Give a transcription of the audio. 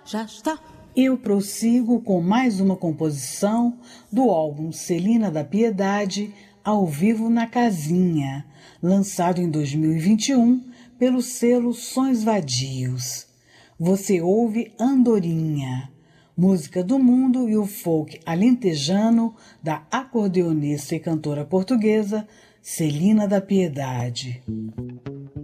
já está. Eu prossigo com mais uma composição do álbum Celina da Piedade, ao vivo na Casinha, lançado em 2021 pelo selo Sons Vadios. Você ouve Andorinha, música do mundo e o folk alentejano da acordeonista e cantora portuguesa Celina da Piedade.